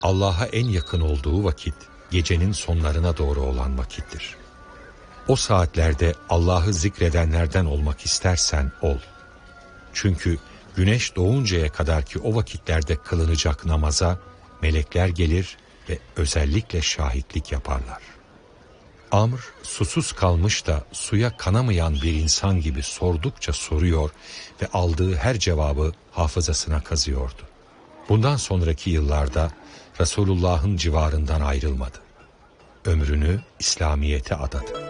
Allah'a en yakın olduğu vakit, gecenin sonlarına doğru olan vakittir. O saatlerde Allah'ı zikredenlerden olmak istersen ol. Çünkü güneş doğuncaya kadarki o vakitlerde kılınacak namaza melekler gelir ve özellikle şahitlik yaparlar. Amr susuz kalmış da suya kanamayan bir insan gibi sordukça soruyor ve aldığı her cevabı hafızasına kazıyordu. Bundan sonraki yıllarda Resulullah'ın civarından ayrılmadı. Ömrünü İslamiyet'e adadı.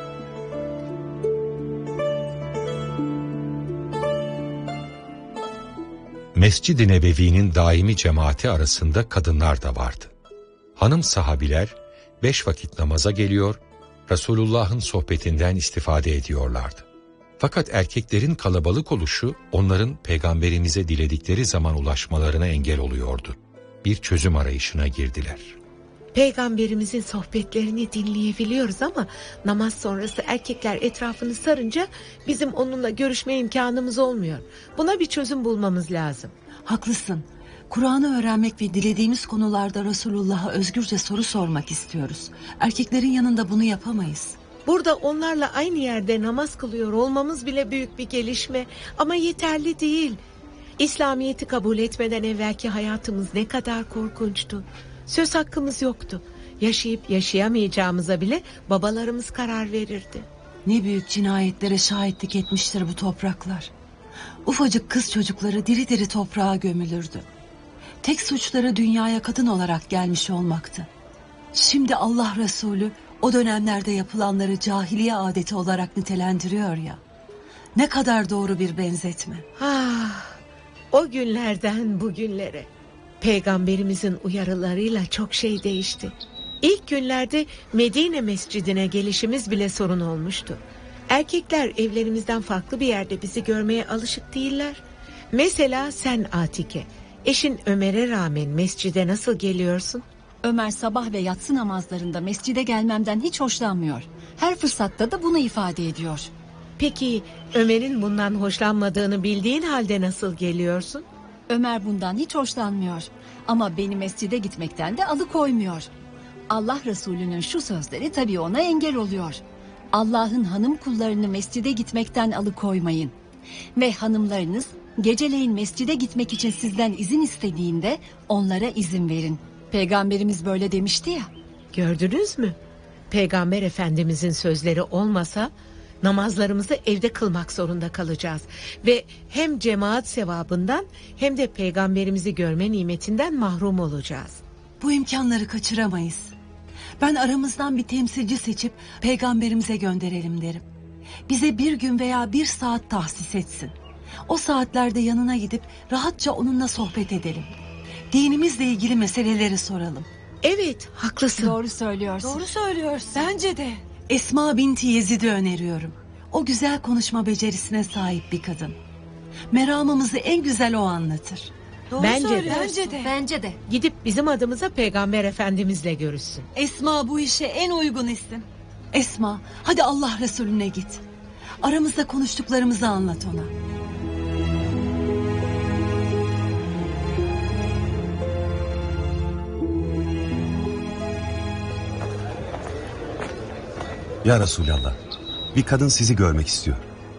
Mescid-i Nebevi'nin daimi cemaati arasında kadınlar da vardı. Hanım sahabiler 5 vakit namaza geliyor, Resulullah'ın sohbetinden istifade ediyorlardı. Fakat erkeklerin kalabalık oluşu onların peygamberimize diledikleri zaman ulaşmalarına engel oluyordu. Bir çözüm arayışına girdiler. Peygamberimizin sohbetlerini dinleyebiliyoruz ama namaz sonrası erkekler etrafını sarınca bizim onunla görüşme imkanımız olmuyor. Buna bir çözüm bulmamız lazım. Haklısın. Kur'an'ı öğrenmek ve dilediğimiz konularda Resulullah'a özgürce soru sormak istiyoruz. Erkeklerin yanında bunu yapamayız. Burada onlarla aynı yerde namaz kılıyor olmamız bile büyük bir gelişme ama yeterli değil. İslamiyet'i kabul etmeden evvelki hayatımız ne kadar korkunçtu. Söz hakkımız yoktu. Yaşayıp yaşayamayacağımıza bile babalarımız karar verirdi. Ne büyük cinayetlere şahitlik etmiştir bu topraklar. Ufacık kız çocukları diri diri toprağa gömülürdü. Tek suçları dünyaya kadın olarak gelmiş olmaktı. Şimdi Allah Resulü o dönemlerde yapılanları cahiliye adeti olarak nitelendiriyor ya. Ne kadar doğru bir benzetme. O günlerden bugünlere. Peygamberimizin uyarılarıyla çok şey değişti. İlk günlerde Medine Mescidine gelişimiz bile sorun olmuştu. Erkekler evlerimizden farklı bir yerde bizi görmeye alışık değiller. Mesela sen Atike, eşin Ömer'e rağmen mescide nasıl geliyorsun? Ömer sabah ve yatsı namazlarında mescide gelmemden hiç hoşlanmıyor. Her fırsatta da bunu ifade ediyor. Peki Ömer'in bundan hoşlanmadığını bildiğin halde nasıl geliyorsun? Ömer bundan hiç hoşlanmıyor. Ama beni mescide gitmekten de alıkoymuyor. Allah Resulü'nün şu sözleri tabii ona engel oluyor. Allah'ın hanım kullarını mescide gitmekten alıkoymayın. Ve hanımlarınız geceleyin mescide gitmek için sizden izin istediğinde onlara izin verin. Peygamberimiz böyle demişti ya. Gördünüz mü? Peygamber Efendimizin sözleri olmasa namazlarımızı evde kılmak zorunda kalacağız. Ve hem cemaat sevabından hem de peygamberimizi görme nimetinden mahrum olacağız. Bu imkanları kaçıramayız. Ben aramızdan bir temsilci seçip peygamberimize gönderelim derim. Bize bir gün veya bir saat tahsis etsin. O saatlerde yanına gidip rahatça onunla sohbet edelim. Dinimizle ilgili meseleleri soralım. Evet, haklısın. Doğru söylüyorsun. Doğru söylüyorsun. Bence de. Esma binti Yezid'i öneriyorum. O güzel konuşma becerisine sahip bir kadın. Meramımızı en güzel o anlatır. Doğru Bence de. Gidip bizim adımıza Peygamber Efendimizle görüşsün. Esma bu işe en uygun isim. Esma, hadi Allah Resulüne git. Aramızda konuştuklarımızı anlat ona. Ya Resulallah, bir kadın sizi görmek istiyor.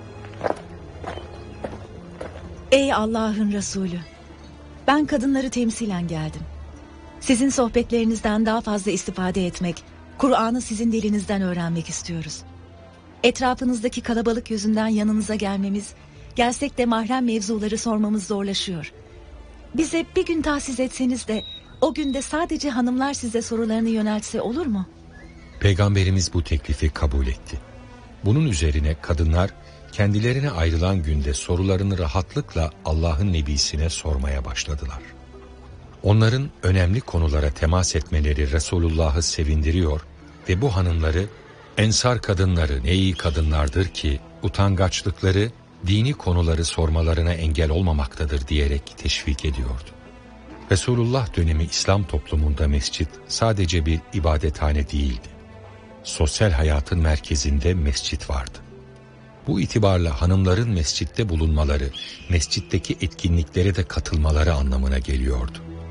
Ey Allah'ın Resulü, ben kadınları temsilen geldim. Sizin sohbetlerinizden daha fazla istifade etmek, Kur'an'ı sizin dilinizden öğrenmek istiyoruz. Etrafınızdaki kalabalık yüzünden yanınıza gelmemiz, gelsek de mahrem mevzuları sormamız zorlaşıyor. Bize bir gün tahsis etseniz de o günde sadece hanımlar size sorularını yöneltse olur mu? Peygamberimiz bu teklifi kabul etti. Bunun üzerine kadınlar kendilerine ayrılan günde sorularını rahatlıkla Allah'ın nebisine sormaya başladılar. Onların önemli konulara temas etmeleri Resulullah'ı sevindiriyor ve bu hanımları Ensar kadınları ne iyi kadınlardır ki utangaçlıkları dini konuları sormalarına engel olmamaktadır diyerek teşvik ediyordu. Resulullah dönemi İslam toplumunda mescit sadece bir ibadethane değildi. Sosyal hayatın merkezinde mescit vardı. Bu itibarla hanımların mescitte bulunmaları, mescitteki etkinliklere de katılmaları anlamına geliyordu.